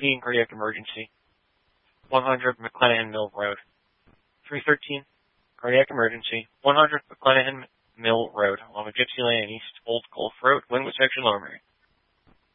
315, cardiac emergency. 100 McClenahan Mill Road. 313, cardiac emergency. 100 McClenahan Mill Road, along with Gypsy Lane and East Old Gulf Road, Windward Section, Lower Merion.